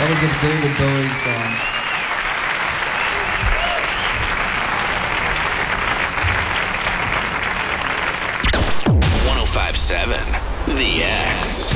That was a David Bowie song. 105.7 The X.